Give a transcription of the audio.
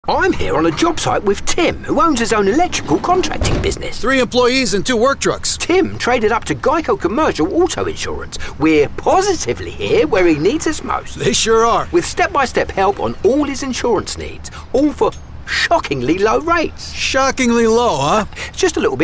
I'm here on a job site with Tim, who owns his own electrical contracting business. 3 employees and 2 work trucks. Tim traded up to Geico Commercial Auto Insurance. We're positively here where he needs us most. They sure are. With step-by-step help on all his insurance needs, all for shockingly low rates. Shockingly low, huh? Just a little bit